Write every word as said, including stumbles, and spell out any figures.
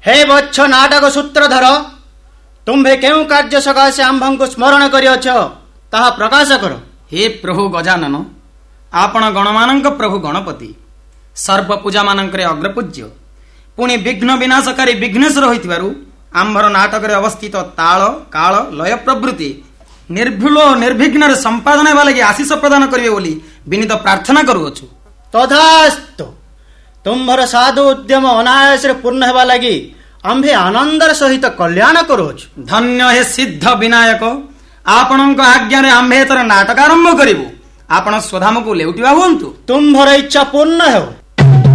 हे वत्स नाटक सूत्रधर तुम्भे केउ कार्य सकाशे आंभंकु स्मरण करिअछ ताहा प्रकाश कर। हे प्रभु गजानन आपण गणमानंक प्रभु गणपति सर्व पूजा मानंकरे अग्रपूज्य पुणी विघ्न विनाशकारी विघ्नेश्वर होइतिबारु आंभर नाटकरे अवस्थित ताल काल लय प्रवृत्ति निर्भुल निर्विघ्न संपादन हेबा लागि आशीष प्रदान करिवे बोली विनीत प्रार्थना करूअछु। तथास्तु तुम्भर साधु उद्यम अनायास पूर्ण हेबा लागि आंभे आनंदर सहित कल्याण करूअछु। धन्य हे सिद्ध विनायक आपणक आज्ञा रे आंभे एतर नाटक आरंभ करिवु। आपण स्वधाम को लेउटिबा हुंतु। तुम्भर इच्छा पूर्ण हेउ।